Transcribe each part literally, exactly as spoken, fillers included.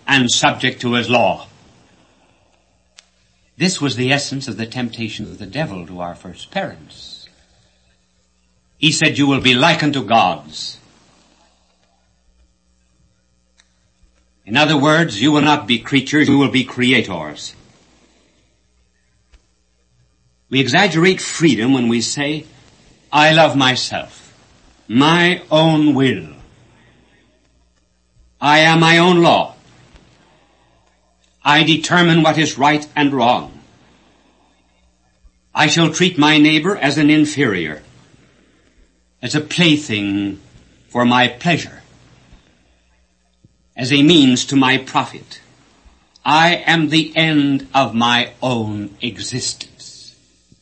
and subject to his law. This was the essence of the temptation of the devil to our first parents. He said, you will be like unto gods. In other words, you will not be creatures, you will be creators. We exaggerate freedom when we say, I love myself, my own will. I am my own law. I determine what is right and wrong. I shall treat my neighbor as an inferior, as a plaything for my pleasure, as a means to my profit. I am the end of my own existence.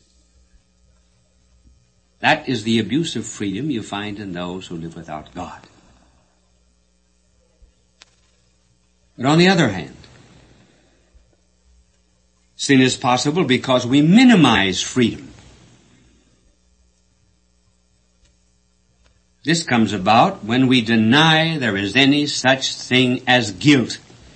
That is the abuse of freedom you find in those who live without God. But on the other hand, sin is possible because we minimize freedom. This comes about when we deny there is any such thing as guilt.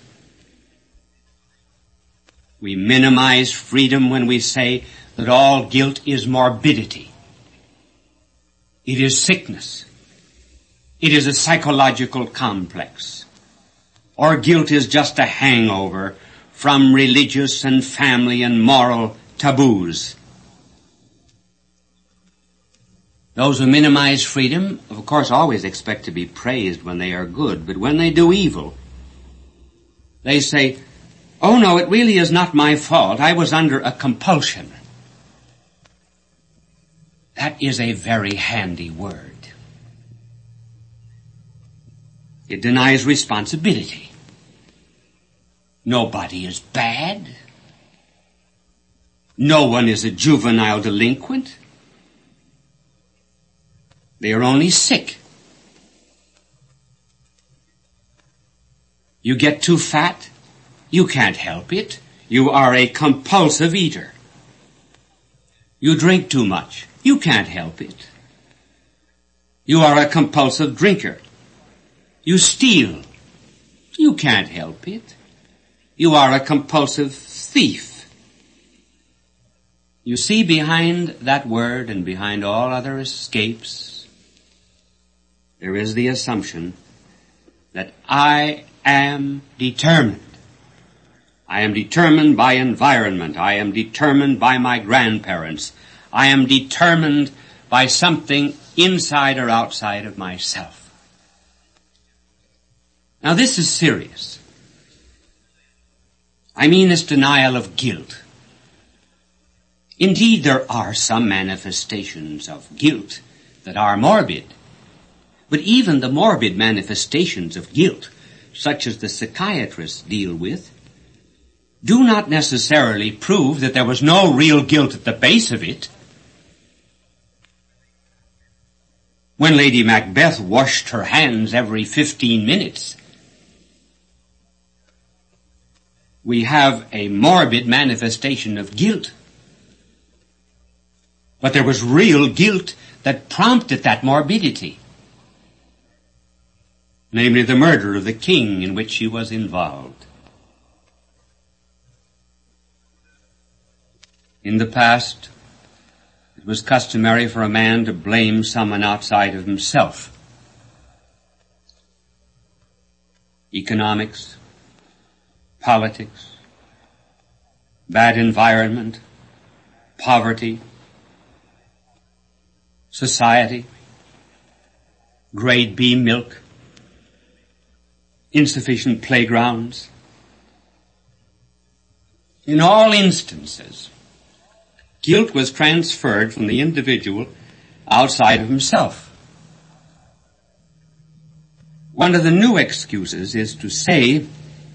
We minimize freedom when we say that all guilt is morbidity. It is sickness. It is a psychological complex. Or guilt is just a hangover from religious and family and moral taboos. Those who minimize freedom, of course, always expect to be praised when they are good, but when they do evil, they say, oh no, it really is not my fault. I was under a compulsion. That is a very handy word. It denies responsibility. Nobody is bad. No one is a juvenile delinquent. They are only sick. You get too fat, you can't help it. You are a compulsive eater. You drink too much, you can't help it. You are a compulsive drinker. You steal, you can't help it. You are a compulsive thief. You see, behind that word and behind all other escapes, there is the assumption that I am determined. I am determined by environment. I am determined by my grandparents. I am determined by something inside or outside of myself. Now this is serious. I mean this denial of guilt. Indeed, there are some manifestations of guilt that are morbid. But even the morbid manifestations of guilt, such as the psychiatrists deal with, do not necessarily prove that there was no real guilt at the base of it. When Lady Macbeth washed her hands every fifteen minutes, we have a morbid manifestation of guilt. But there was real guilt that prompted that morbidity. Namely, the murder of the king in which she was involved. In the past, it was customary for a man to blame someone outside of himself. Economics, politics, bad environment, poverty, society, grade B milk, insufficient playgrounds. In all instances, guilt was transferred from the individual outside of himself. One of the new excuses is to say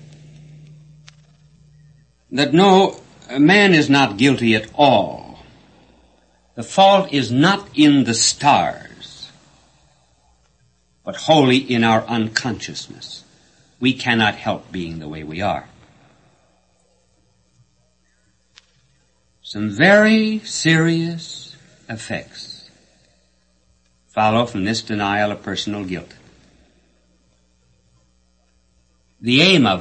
that no, man is not guilty at all. The fault is not in the stars, but wholly in our unconsciousness. We cannot help being the way we are. Some very serious effects follow from this denial of personal guilt. The aim of